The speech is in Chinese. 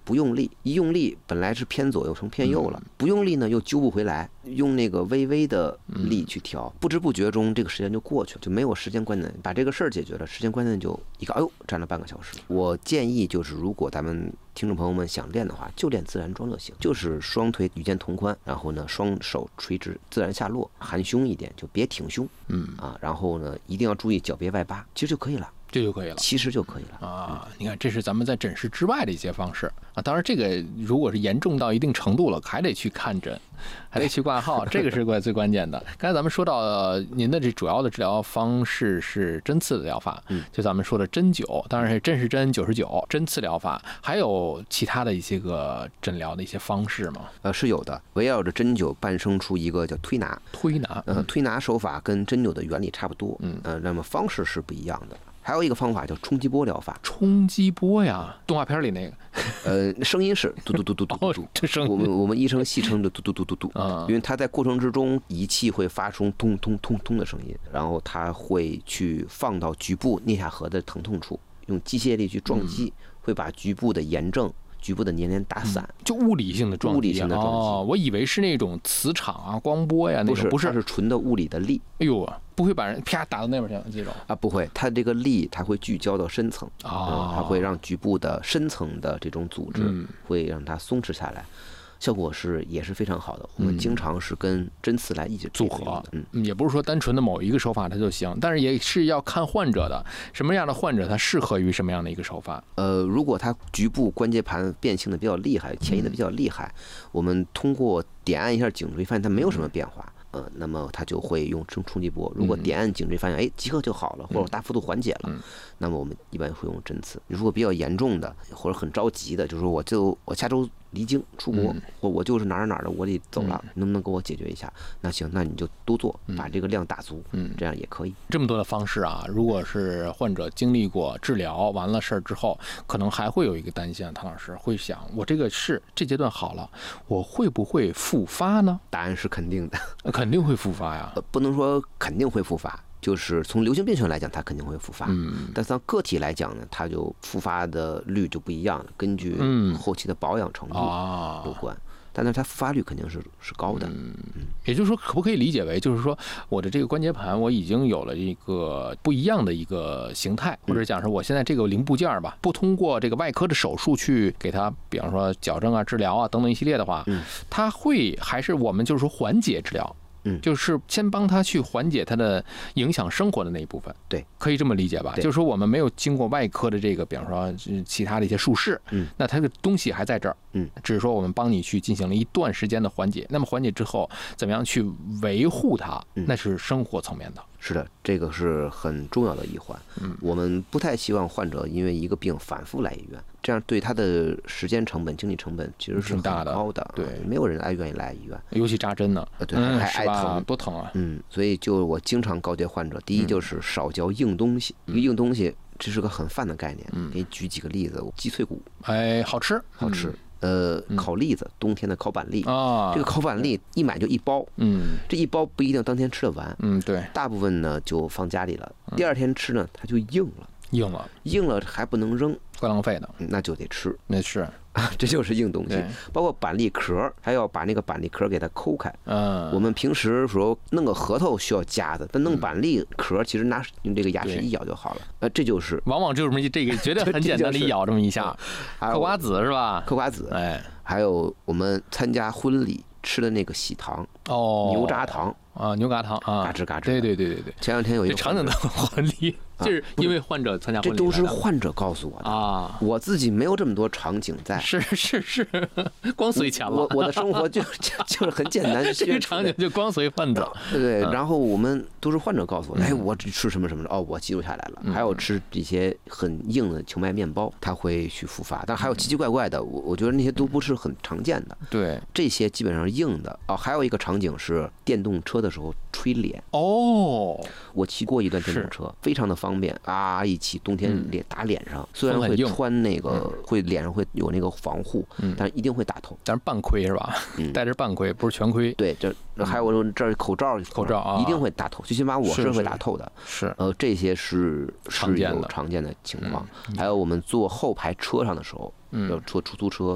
不用力，一用力本来是偏左右成偏右了，不用力呢又揪不回来，用那个微微的力去调，不知不觉中这个时间就过去了，就没有时间观念，把这个事儿解决了，时间观念就一个哎呦占了半个小时。我建议就是如果咱们听众朋友们想练的话，就练自然桩就行，就是双腿与肩同宽，然后呢双手垂直自然下落，含胸一点，就别挺胸，然后呢一定要注意脚别外八，其实就可以了。这就可以了，其实就可以了啊！你看，这是咱们在诊室之外的一些方式啊。当然，这个如果是严重到一定程度了，还得去看诊，还得去挂号，这个是最关键的。刚才咱们说到您的这主要的治疗方式是针刺的疗法，就咱们说的针灸，当然是针是针，99针刺疗法，还有其他的一些个诊疗的一些方式吗？ 是有的，围绕着针灸诞生出一个叫推拿，推拿手法跟针灸的原理差不多，那么方式是不一样的。还有一个方法叫冲击波疗法。 冲击波呀，动画片里那个。 声音是嘟嘟嘟嘟嘟嘟，这声音我们医生戏称的嘟嘟嘟嘟嘟嘟，因为它在过程之中仪器会发出通通通通的声音，然后它会去放到局部颞下颌的疼痛处，用机械力去撞击，会把局部的炎症、局部的黏连打散， 就物理性的撞击。 物理性的撞击。 哦，我以为是那种磁场啊、光波呀，那种不是， 它是纯的物理的力。 哎呦，不会把人啪打到那边去这种啊？不会，它这个力它会聚焦到深层它会让局部的深层的这种组织会让它松弛下来。效果也是非常好的，我们经常是跟针刺来一起组合，也不是说单纯的某一个手法它就行，但是也是要看患者的，什么样的患者他适合于什么样的一个手法。 如果他局部关节盘变性的比较厉害，前移的比较厉害，我们通过点按一下颈椎，发现它没有什么变化。那么他就会用冲击波。如果点按颈椎发现即刻就好了，或者大幅度缓解了，那么我们一般会用针刺。如果比较严重的或者很着急的，就是我下周离京出国，或我就是哪儿的我得走了，能不能给我解决一下？那行，那你就多做，把这个量打足，这样也可以。 这么多的方式啊，如果是患者经历过治疗完了事儿之后，可能还会有一个担心，唐老师会想，我这阶段好了，我会不会复发呢？ 答案是肯定的。 肯定会复发呀， 不能说肯定会复发，就是从流行病学来讲，它肯定会复发。但从个体来讲呢，它就复发的率就不一样了，根据后期的保养程度有关。但是它复发率肯定是高的。 也就是说，可不可以理解为，就是说我的这个关节盘我已经有了一个不一样的一个形态，或者讲是我现在这个零部件吧，不通过这个外科的手术去给它，比方说矫正啊、治疗啊等等一系列的话，它会还是我们就是说缓解治疗。就是先帮他去缓解他的影响生活的那一部分， 对， 可以这么理解吧？就是说我们没有经过外科的这个，比方说其他的一些术式，那它的东西还在这儿，只是说我们帮你去进行了一段时间的缓解。那么缓解之后，怎么样去维护它？那是生活层面的。 是的，这个是很重要的一环。我们不太希望患者因为一个病反复来医院，这样对他的时间成本、经济成本其实是很高的。对，没有人愿意来医院， 尤其扎针呢， 对，还爱疼， 多疼啊！ 所以就我经常告诫患者，第一就是少嚼硬东西。一个硬东西，这是个很泛的概念。给你举几个例子，鸡脆骨， 好吃， 好吃。烤栗子，冬天的烤板栗啊，这个烤板栗一买就一包，这一包不一定当天吃得完， 对， 大部分呢就放家里了，第二天吃呢它就硬了还不能扔， 怪浪费的， 那就得吃， 那是。 这就是硬东西，包括板栗壳，还要把那个板栗壳给它抠开。我们平时说弄个核桃需要夹子，但弄板栗壳其实用这个牙齿一咬就好了。这就是往往就是这个觉得很简单的一咬这么一下。嗑瓜子是吧？ 嗑瓜子，还有我们参加婚礼吃的那个喜糖，牛轧糖啊，牛轧糖啊， 嘎吱嘎吱。 对。 前两天有一个常见的婚礼。就是因为患者参加婚礼， 这都是患者告诉我的啊，我自己没有这么多场景在， 是，光随钱了。 我的生活就是很简单， 这个场景就光随患者。 对，然后我们都是患者告诉我的，我吃什么什么的，我记录下来了。还有吃这些很硬的荞麦面包，它会去复发，但还有奇奇怪怪的，我觉得那些都不是很常见的。 对， 这些基本上是硬的。还有一个场景是电动车的时候吹脸。我骑过一段电动车，非常的方便啊！一起冬天打脸上，虽然会穿那个脸上会有那个防护，但是一定会打头。 但是半盔是吧？戴着半盔，不是全盔。 对，还有这口罩啊， 一定会打透，最起码我是会打透的。 是这些是有常见的情况。还有我们坐后排车上的时候，坐出租车